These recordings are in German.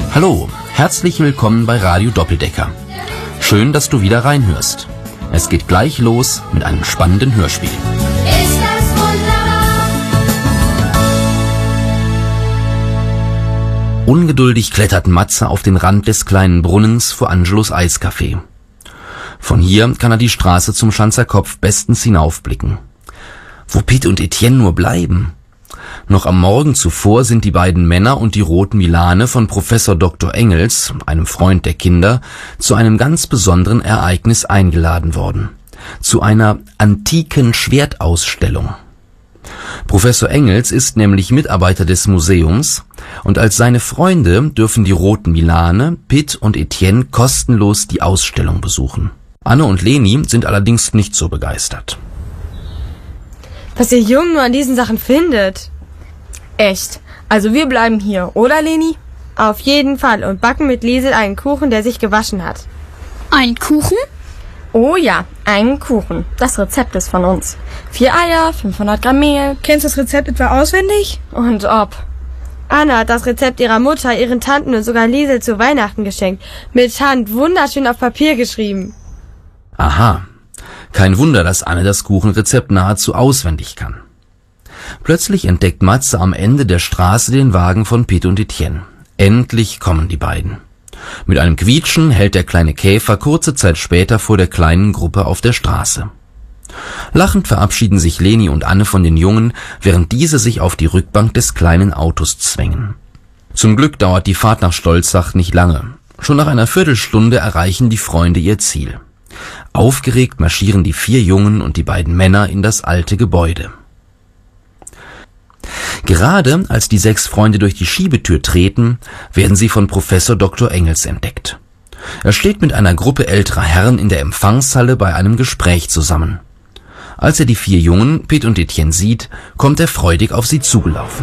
Hallo, herzlich willkommen bei Radio Doppeldecker. Schön, dass du wieder reinhörst. Es geht gleich los mit einem spannenden Hörspiel. Ist das wunderbar? Ungeduldig klettert Matze auf den Rand des kleinen Brunnens vor Angelos Eiscafé. Von hier kann er die Straße zum Schanzer Kopf bestens hinaufblicken. Wo Pete und Etienne nur bleiben. Noch am Morgen zuvor sind die beiden Männer und die roten Milane von Professor Dr. Engels, einem Freund der Kinder, zu einem ganz besonderen Ereignis eingeladen worden. Zu einer antiken Schwertausstellung. Professor Engels ist nämlich Mitarbeiter des Museums und als seine Freunde dürfen die roten Milane, Pitt und Etienne kostenlos die Ausstellung besuchen. Anne und Leni sind allerdings nicht so begeistert. Was ihr Jungen nur an diesen Sachen findet. Echt. Also wir bleiben hier, oder Leni? Auf jeden Fall und backen mit Liesel einen Kuchen, der sich gewaschen hat. Ein Kuchen? Oh ja, einen Kuchen. Das Rezept ist von uns. 4 Eier, 500 Gramm Mehl. Kennst du das Rezept etwa auswendig? Und ob. Anna hat das Rezept ihrer Mutter, ihren Tanten und sogar Liesel zu Weihnachten geschenkt. Mit Hand wunderschön auf Papier geschrieben. Aha. Kein Wunder, dass Anne das Kuchenrezept nahezu auswendig kann. Plötzlich entdeckt Matze am Ende der Straße den Wagen von Pete und Etienne. Endlich kommen die beiden. Mit einem Quietschen hält der kleine Käfer kurze Zeit später vor der kleinen Gruppe auf der Straße. Lachend verabschieden sich Leni und Anne von den Jungen, während diese sich auf die Rückbank des kleinen Autos zwängen. Zum Glück dauert die Fahrt nach Stolzach nicht lange. Schon nach einer Viertelstunde erreichen die Freunde ihr Ziel. Aufgeregt marschieren die 4 Jungen und die beiden Männer in das alte Gebäude. Gerade als die 6 Freunde durch die Schiebetür treten, werden sie von Professor Dr. Engels entdeckt. Er steht mit einer Gruppe älterer Herren in der Empfangshalle bei einem Gespräch zusammen. Als er die 4 Jungen, Pete und Etienne, sieht, kommt er freudig auf sie zugelaufen.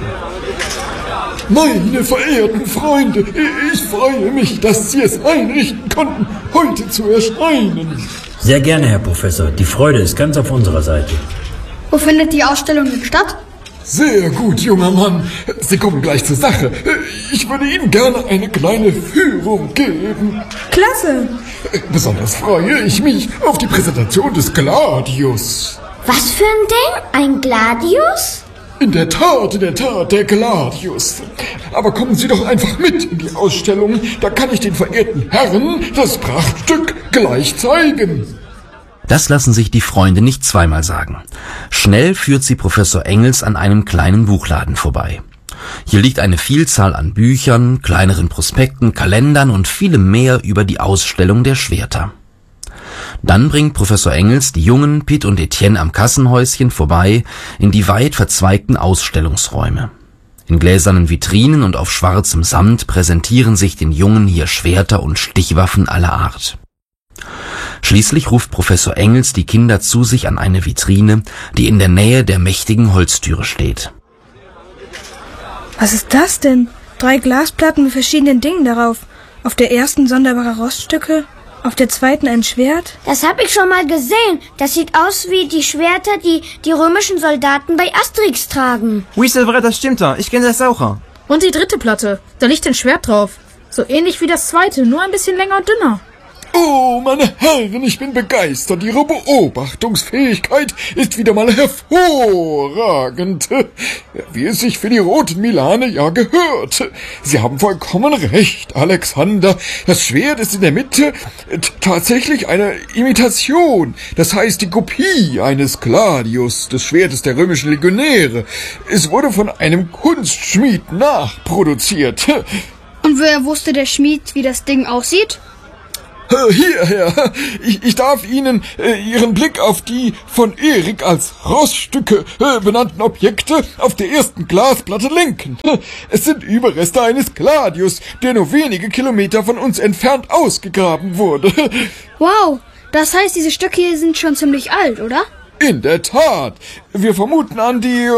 Meine verehrten Freunde, ich freue mich, dass Sie es einrichten konnten, heute zu erscheinen. Sehr gerne, Herr Professor. Die Freude ist ganz auf unserer Seite. Wo findet die Ausstellung denn statt? Sehr gut, junger Mann. Sie kommen gleich zur Sache. Ich würde Ihnen gerne eine kleine Führung geben. Klasse! Besonders freue ich mich auf die Präsentation des Gladius. Was für ein Ding? Ein Gladius? In der Tat, der Gladius. Aber kommen Sie doch einfach mit in die Ausstellung, da kann ich den verehrten Herren das Prachtstück gleich zeigen. Das lassen sich die Freunde nicht zweimal sagen. Schnell führt sie Professor Engels an einem kleinen Buchladen vorbei. Hier liegt eine Vielzahl an Büchern, kleineren Prospekten, Kalendern und vielem mehr über die Ausstellung der Schwerter. Dann bringt Professor Engels die Jungen, Pete und Etienne am Kassenhäuschen vorbei in die weit verzweigten Ausstellungsräume. In gläsernen Vitrinen und auf schwarzem Samt präsentieren sich den Jungen hier Schwerter und Stichwaffen aller Art. Schließlich ruft Professor Engels die Kinder zu sich an eine Vitrine, die in der Nähe der mächtigen Holztüre steht. Was ist das denn? 3 Glasplatten mit verschiedenen Dingen darauf. Auf der ersten sonderbare Roststücke, auf der zweiten ein Schwert. Das habe ich schon mal gesehen. Das sieht aus wie die Schwerter, die die römischen Soldaten bei Asterix tragen. Oui, c'est vrai, das stimmt da. Ich kenne das auch. Und die 3. Platte. Da liegt ein Schwert drauf. So ähnlich wie das 2., nur ein bisschen länger und dünner. Oh, meine Herren, ich bin begeistert. Ihre Beobachtungsfähigkeit ist wieder mal hervorragend. Wie es sich für die roten Milane ja gehört. Sie haben vollkommen recht, Alexander. Das Schwert ist in der Mitte tatsächlich eine Imitation. Das heißt die Kopie eines Gladius, des Schwertes der römischen Legionäre. Es wurde von einem Kunstschmied nachproduziert. Und woher wusste der Schmied, wie das Ding aussieht? Hierher, ich darf Ihnen Ihren Blick auf die von Erik als Roststücke benannten Objekte auf der ersten Glasplatte lenken. Es sind Überreste eines Gladius, der nur wenige Kilometer von uns entfernt ausgegraben wurde. Wow, das heißt, diese Stücke hier sind schon ziemlich alt, oder? In der Tat. Wir vermuten an die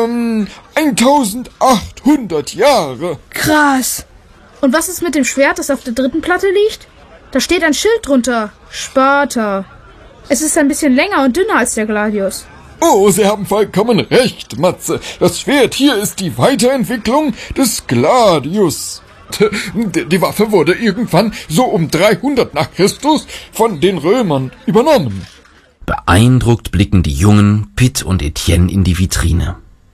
1800 Jahre. Krass. Und was ist mit dem Schwert, das auf der 3. Platte liegt? Da steht ein Schild drunter. Sparta. Es ist ein bisschen länger und dünner als der Gladius. Oh, Sie haben vollkommen recht, Matze. Das Schwert hier ist die Weiterentwicklung des Gladius. Die Waffe wurde irgendwann so um 300 nach Christus von den Römern übernommen. Beeindruckt blicken die Jungen Pitt und Etienne in die Vitrine.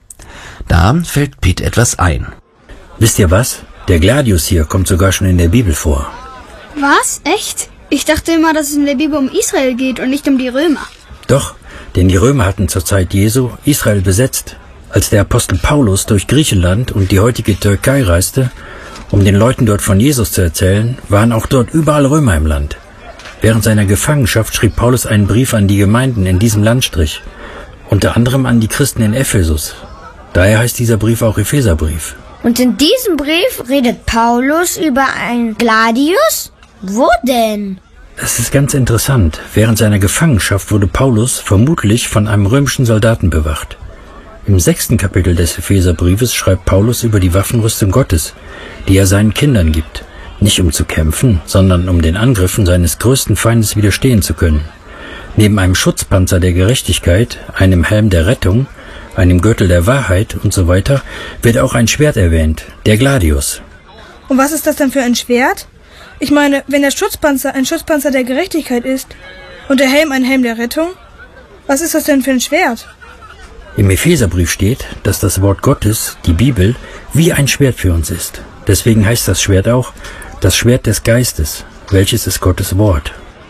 Da fällt Pitt etwas ein. Wisst ihr was? Der Gladius hier kommt sogar schon in der Bibel vor. Was? Echt? Ich dachte immer, dass es in der Bibel um Israel geht und nicht um die Römer. Doch, denn die Römer hatten zur Zeit Jesu Israel besetzt. Als der Apostel Paulus durch Griechenland und die heutige Türkei reiste, um den Leuten dort von Jesus zu erzählen, waren auch dort überall Römer im Land. Während seiner Gefangenschaft schrieb Paulus einen Brief an die Gemeinden in diesem Landstrich, unter anderem an die Christen in Ephesus. Daher heißt dieser Brief auch Epheserbrief. Und in diesem Brief redet Paulus über einen Gladius? Wo denn? Das ist ganz interessant. Während seiner Gefangenschaft wurde Paulus vermutlich von einem römischen Soldaten bewacht. Im 6. Kapitel des Epheserbriefes schreibt Paulus über die Waffenrüstung Gottes, die er seinen Kindern gibt. Nicht um zu kämpfen, sondern um den Angriffen seines größten Feindes widerstehen zu können. Neben einem Schutzpanzer der Gerechtigkeit, einem Helm der Rettung, einem Gürtel der Wahrheit und so weiter, wird auch ein Schwert erwähnt, der Gladius. Und was ist das denn für ein Schwert? Ich meine, wenn der Schutzpanzer ein Schutzpanzer der Gerechtigkeit ist und der Helm ein Helm der Rettung, was ist das denn für ein Schwert? Im Epheserbrief steht, dass das Wort Gottes, die Bibel, wie ein Schwert für uns ist. Deswegen heißt das Schwert auch das Schwert des Geistes, welches ist Gottes Wort.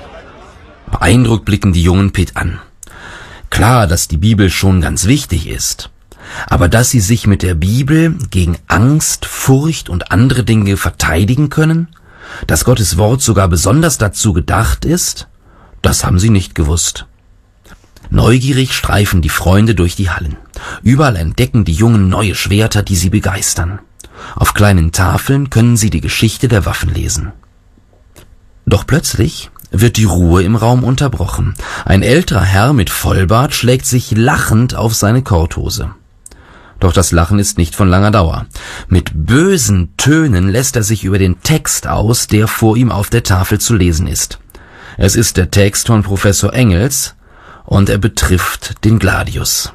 Beeindruckt blicken die Jungen Pitt an. Klar, dass die Bibel schon ganz wichtig ist. Aber dass sie sich mit der Bibel gegen Angst, Furcht und andere Dinge verteidigen können, dass Gottes Wort sogar besonders dazu gedacht ist, das haben sie nicht gewusst. Neugierig streifen die Freunde durch die Hallen. Überall entdecken die Jungen neue Schwerter, die sie begeistern. Auf kleinen Tafeln können sie die Geschichte der Waffen lesen. Doch plötzlich wird die Ruhe im Raum unterbrochen. Ein älterer Herr mit Vollbart schlägt sich lachend auf seine Korthose. Doch das Lachen ist nicht von langer Dauer. Mit bösen Tönen lässt er sich über den Text aus, der vor ihm auf der Tafel zu lesen ist. Es ist der Text von Professor Engels und er betrifft den Gladius.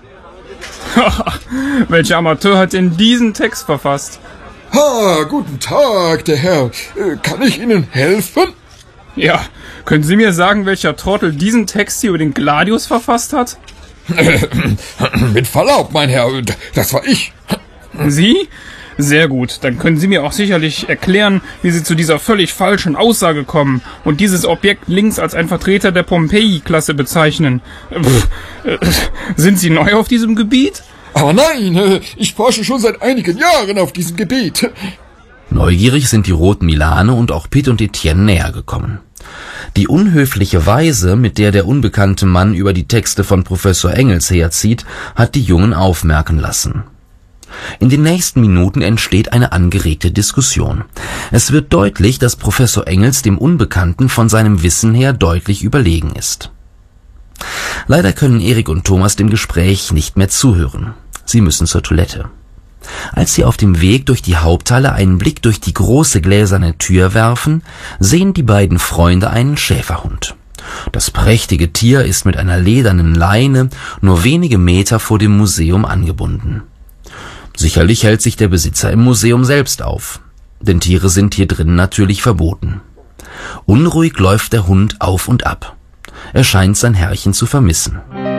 Welcher Amateur hat denn diesen Text verfasst? Guten Tag, der Herr. Kann ich Ihnen helfen? Ja, können Sie mir sagen, welcher Trottel diesen Text hier über den Gladius verfasst hat? Mit Verlaub, mein Herr, das war ich. Sie? Sehr gut, dann können Sie mir auch sicherlich erklären, wie Sie zu dieser völlig falschen Aussage kommen und dieses Objekt links als ein Vertreter der Pompeji-Klasse bezeichnen. Sind Sie neu auf diesem Gebiet? Aber nein, ich forsche schon seit einigen Jahren auf diesem Gebiet. Neugierig sind die roten Milane und auch Pitt und Etienne näher gekommen. Die unhöfliche Weise, mit der der unbekannte Mann über die Texte von Professor Engels herzieht, hat die Jungen aufmerken lassen. In den nächsten Minuten entsteht eine angeregte Diskussion. Es wird deutlich, dass Professor Engels dem Unbekannten von seinem Wissen her deutlich überlegen ist. Leider können Erik und Thomas dem Gespräch nicht mehr zuhören. Sie müssen zur Toilette. Als sie auf dem Weg durch die Haupthalle einen Blick durch die große gläserne Tür werfen, sehen die beiden Freunde einen Schäferhund. Das prächtige Tier ist mit einer ledernen Leine nur wenige Meter vor dem Museum angebunden. Sicherlich hält sich der Besitzer im Museum selbst auf, denn Tiere sind hier drin natürlich verboten. Unruhig läuft der Hund auf und ab. Er scheint sein Herrchen zu vermissen.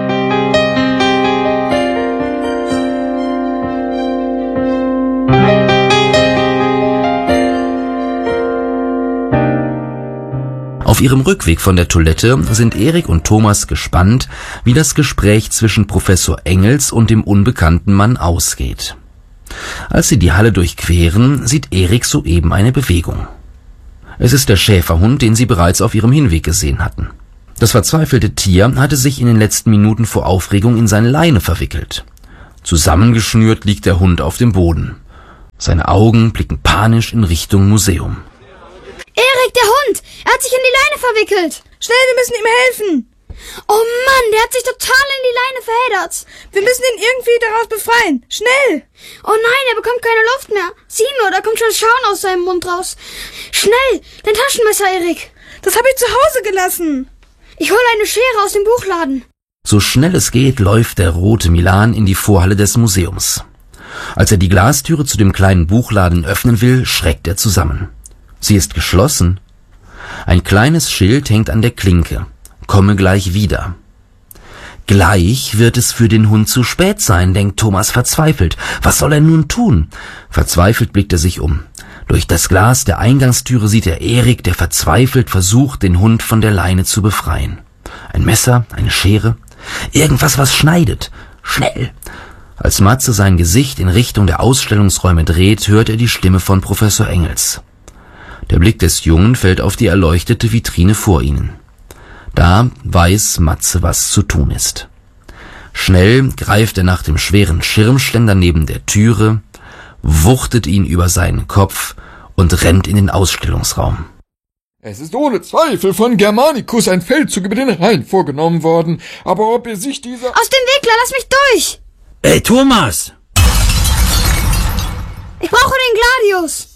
Auf ihrem Rückweg von der Toilette sind Erik und Thomas gespannt, wie das Gespräch zwischen Professor Engels und dem unbekannten Mann ausgeht. Als sie die Halle durchqueren, sieht Erik soeben eine Bewegung. Es ist der Schäferhund, den sie bereits auf ihrem Hinweg gesehen hatten. Das verzweifelte Tier hatte sich in den letzten Minuten vor Aufregung in seine Leine verwickelt. Zusammengeschnürt liegt der Hund auf dem Boden. Seine Augen blicken panisch in Richtung Museum. Erik, der Hund! Er hat sich in die Leine verwickelt! Schnell, wir müssen ihm helfen! Oh Mann, der hat sich total in die Leine verheddert! Wir müssen ihn irgendwie daraus befreien! Schnell! Oh nein, er bekommt keine Luft mehr! Sieh nur, da kommt schon Schaum aus seinem Mund raus! Schnell! Dein Taschenmesser, Erik! Das habe ich zu Hause gelassen! Ich hole eine Schere aus dem Buchladen! So schnell es geht, läuft der rote Milan in die Vorhalle des Museums. Als er die Glastüre zu dem kleinen Buchladen öffnen will, schreckt er zusammen. Sie ist geschlossen. Ein kleines Schild hängt an der Klinke. Komme gleich wieder. Gleich wird es für den Hund zu spät sein, denkt Thomas verzweifelt. Was soll er nun tun? Verzweifelt blickt er sich um. Durch das Glas der Eingangstüre sieht er Erik, der verzweifelt versucht, den Hund von der Leine zu befreien. Ein Messer, eine Schere, irgendwas, was schneidet. Schnell! Als Matze sein Gesicht in Richtung der Ausstellungsräume dreht, hört er die Stimme von Professor Engels. Der Blick des Jungen fällt auf die erleuchtete Vitrine vor ihnen. Da weiß Matze, was zu tun ist. Schnell greift er nach dem schweren Schirmständer neben der Türe, wuchtet ihn über seinen Kopf und rennt in den Ausstellungsraum. Es ist ohne Zweifel von Germanicus ein Feldzug über den Rhein vorgenommen worden, aber ob er sich dieser... Aus dem Weg, lass mich durch! Ey, Thomas! Ich brauche den Gladius!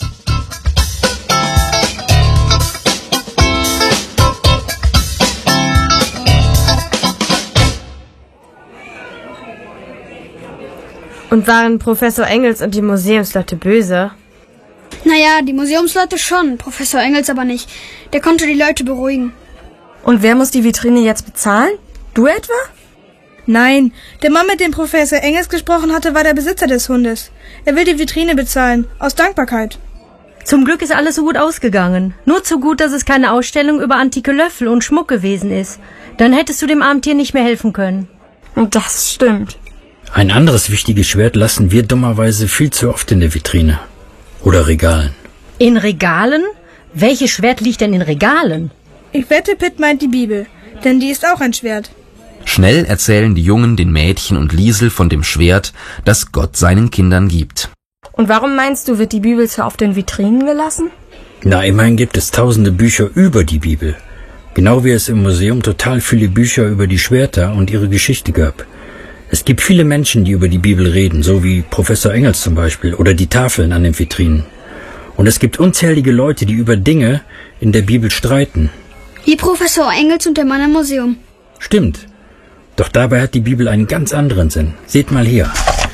Und waren Professor Engels und die Museumsleute böse? Naja, die Museumsleute schon, Professor Engels aber nicht. Der konnte die Leute beruhigen. Und wer muss die Vitrine jetzt bezahlen? Du etwa? Nein, der Mann, mit dem Professor Engels gesprochen hatte, war der Besitzer des Hundes. Er will die Vitrine bezahlen, aus Dankbarkeit. Zum Glück ist alles so gut ausgegangen. Nur zu gut, dass es keine Ausstellung über antike Löffel und Schmuck gewesen ist. Dann hättest du dem armen Tier nicht mehr helfen können. Und das stimmt. Ein anderes wichtiges Schwert lassen wir dummerweise viel zu oft in der Vitrine. Oder Regalen. In Regalen? Welches Schwert liegt denn in Regalen? Ich wette, Pitt meint die Bibel, denn die ist auch ein Schwert. Schnell erzählen die Jungen den Mädchen und Liesel von dem Schwert, das Gott seinen Kindern gibt. Und warum meinst du, wird die Bibel so oft in Vitrinen gelassen? Na, immerhin gibt es tausende Bücher über die Bibel. Genau wie es im Museum total viele Bücher über die Schwerter und ihre Geschichte gab. Es gibt viele Menschen, die über die Bibel reden, so wie Professor Engels zum Beispiel oder die Tafeln an den Vitrinen. Und es gibt unzählige Leute, die über Dinge in der Bibel streiten. Wie Professor Engels und der Mann im Museum. Stimmt. Doch dabei hat die Bibel einen ganz anderen Sinn. Seht mal hier.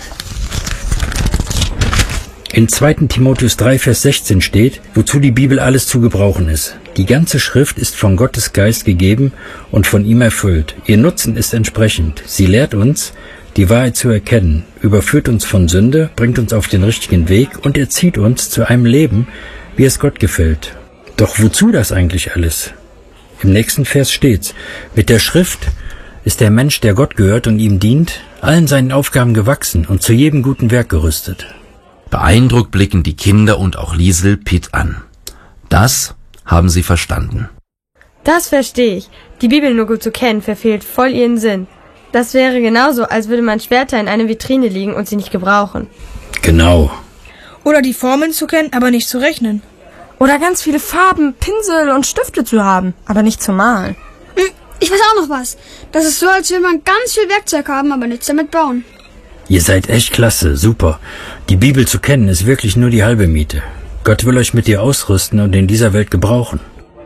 In 2. Timotheus 3, Vers 16 steht, wozu die Bibel alles zu gebrauchen ist. Die ganze Schrift ist von Gottes Geist gegeben und von ihm erfüllt. Ihr Nutzen ist entsprechend. Sie lehrt uns, die Wahrheit zu erkennen, überführt uns von Sünde, bringt uns auf den richtigen Weg und erzieht uns zu einem Leben, wie es Gott gefällt. Doch wozu das eigentlich alles? Im nächsten Vers steht's, mit der Schrift ist der Mensch, der Gott gehört und ihm dient, allen seinen Aufgaben gewachsen und zu jedem guten Werk gerüstet. Beeindruckt blicken die Kinder und auch Liesel Pitt an. Das haben sie verstanden. Das verstehe ich. Die Bibel nur gut zu kennen, verfehlt voll ihren Sinn. Das wäre genauso, als würde man Schwerter in einer Vitrine liegen und sie nicht gebrauchen. Genau. Oder die Formeln zu kennen, aber nicht zu rechnen. Oder ganz viele Farben, Pinsel und Stifte zu haben, aber nicht zu malen. Ich weiß auch noch was. Das ist so, als würde man ganz viel Werkzeug haben, aber nichts damit bauen. Ihr seid echt klasse, super. Die Bibel zu kennen ist wirklich nur die halbe Miete. Gott will euch mit ihr ausrüsten und in dieser Welt gebrauchen.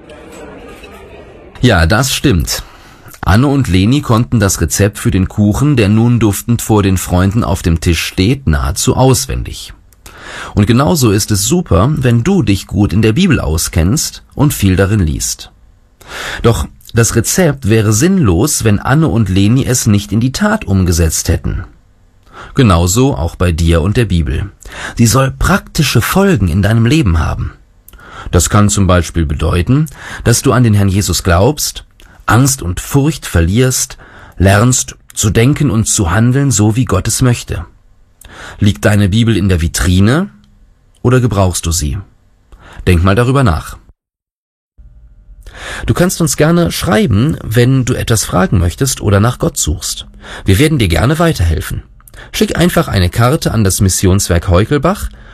Ja, das stimmt. Anne und Leni konnten das Rezept für den Kuchen, der nun duftend vor den Freunden auf dem Tisch steht, nahezu auswendig. Und genauso ist es super, wenn du dich gut in der Bibel auskennst und viel darin liest. Doch das Rezept wäre sinnlos, wenn Anne und Leni es nicht in die Tat umgesetzt hätten. Genauso auch bei dir und der Bibel. Sie soll praktische Folgen in deinem Leben haben. Das kann zum Beispiel bedeuten, dass du an den Herrn Jesus glaubst, Angst und Furcht verlierst, lernst zu denken und zu handeln, so wie Gott es möchte. Liegt deine Bibel in der Vitrine oder gebrauchst du sie? Denk mal darüber nach. Du kannst uns gerne schreiben, wenn du etwas fragen möchtest oder nach Gott suchst. Wir werden dir gerne weiterhelfen. Schick einfach eine Karte an das Missionswerk Heukelbach